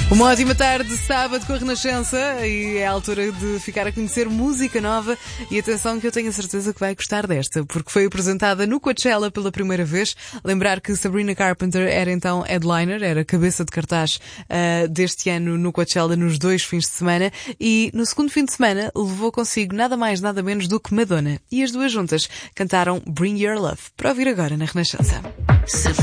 Uma ótima tarde de sábado com a Renascença e é a altura de ficar a conhecer música nova e atenção que eu tenho a certeza que vai gostar desta, porque foi apresentada no Coachella pela primeira vez. Lembrar que Sabrina Carpenter era então headliner, era cabeça de cartaz deste ano no Coachella nos 2 fins de semana e no segundo fim de semana levou consigo nada mais nada menos do que Madonna e as duas juntas cantaram Bring Your Love, para ouvir agora na Renascença.